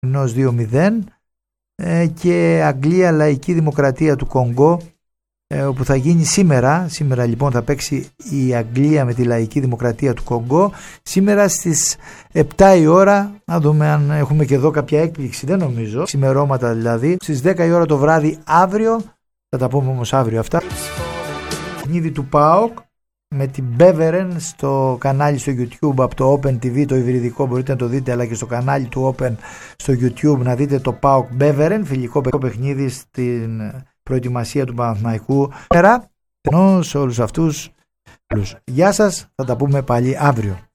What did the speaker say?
2-0, και Αγγλία Λαϊκή Δημοκρατία του Κονγκό, όπου θα γίνει σήμερα λοιπόν θα παίξει η Αγγλία με τη Λαϊκή Δημοκρατία του Κονγκό σήμερα στις 7 η ώρα. Να δούμε αν έχουμε και εδώ κάποια έκπληξη, δεν νομίζω, ξημερώματα δηλαδή. Στις 10 η ώρα το βράδυ αύριο, θα τα πούμε όμως αύριο αυτά, παιχνίδι του ΠΑΟΚ με την Beveren στο κανάλι στο YouTube από το Open TV, το υβριδικό μπορείτε να το δείτε, αλλά και στο κανάλι του Open στο YouTube να δείτε το ΠΑΟΚ Beveren, φιλικό παιχνίδι στην προετοιμασία του Παναθηναϊκού. Σε όλους αυτούς, γεια σας, θα τα πούμε πάλι αύριο.